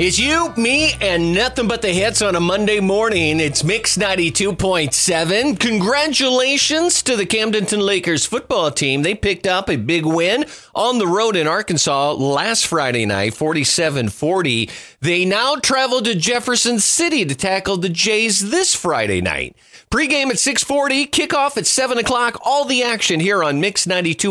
It's you, me, and nothing but the hits on a Monday morning. It's Mix 92.7. Congratulations to the Camdenton Lakers football team. They picked up a big win on the road in Arkansas last Friday night, 47-40. They now travel to Jefferson City to tackle the Jays this Friday night. Pre-game at 6:40, kickoff at 7 o'clock. All the action here on Mix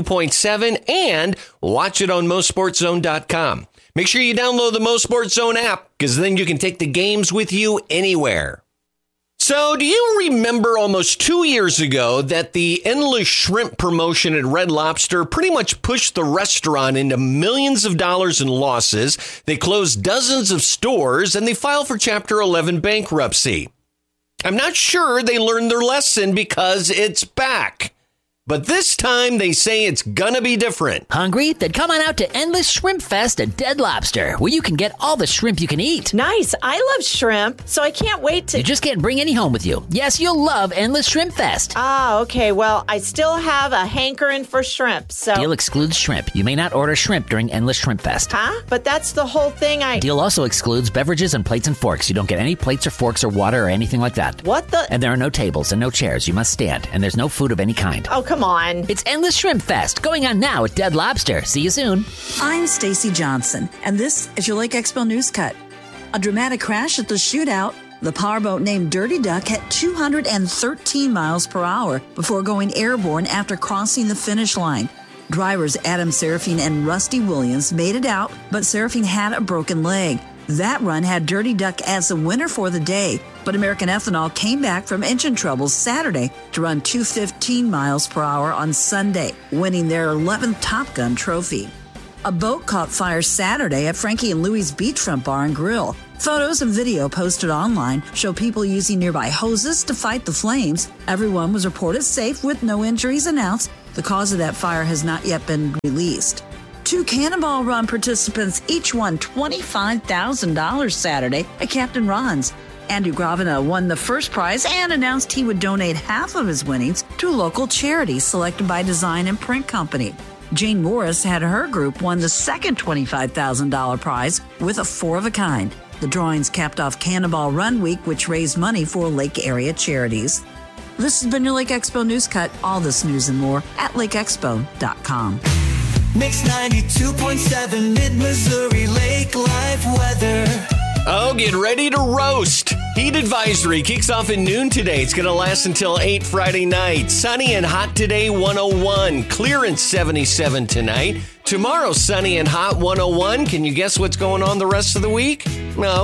92.7 and watch it on MoSportsZone.com. Make sure you download the Mo Sports Zone app, because then you can take the games with you anywhere. So, do you remember almost 2 years ago that the endless shrimp promotion at Red Lobster pretty much pushed the restaurant into millions of dollars in losses? They closed dozens of stores and they filed for Chapter 11 bankruptcy. I'm not sure they learned their lesson because it's back. But this time, they say it's gonna be different. Hungry? Then come on out to Endless Shrimp Fest at Dead Lobster, where you can get all the shrimp you can eat. Nice. I love shrimp, so I can't wait to... You just can't bring any home with you. Yes, you'll love Endless Shrimp Fest. Ah, okay. Well, I still have a hankering for shrimp, so... Deal excludes shrimp. You may not order shrimp during Endless Shrimp Fest. Huh? But that's the whole thing Deal also excludes beverages and plates and forks. You don't get any plates or forks or water or anything like that. What the... And there are no tables and no chairs. You must stand. And there's no food of any kind. Oh, come on. It's Endless Shrimp Fest, going on now at Dead Lobster. See you soon. I'm Stacy Johnson, and this is your Lake Expo News Cut. A dramatic crash at the shootout. The powerboat named Dirty Duck hit 213 miles per hour before going airborne after crossing the finish line. Drivers Adam Serafine and Rusty Williams made it out, but Serafine had a broken leg. That run had Dirty Duck as the winner for the day, but American Ethanol came back from engine troubles Saturday to run 215 miles per hour on Sunday, winning their 11th Top Gun trophy. A boat caught fire Saturday at Frankie and Louie's Beachfront Bar and Grill. Photos and video posted online show people using nearby hoses to fight the flames. Everyone was reported safe with no injuries announced. The cause of that fire has not yet been released. 2 Cannonball Run participants each won $25,000 Saturday at Captain Ron's. Andrew Gravina won the first prize and announced he would donate half of his winnings to a local charity selected by Design and Print Company. Jane Morris had her group won the second $25,000 prize with a 4-of-a-kind. The drawings capped off Cannonball Run Week, which raised money for lake area charities. This has been your Lake Expo News Cut. All this news and more at lakeexpo.com. Mix 92.7 Mid-Missouri Lake Life weather. Oh, get ready to roast. Heat advisory kicks off at noon today. It's going to last until 8 Friday night. Sunny and hot today, 101. Clear and 77 tonight. Tomorrow, sunny and hot, 101. Can you guess what's going on the rest of the week? No.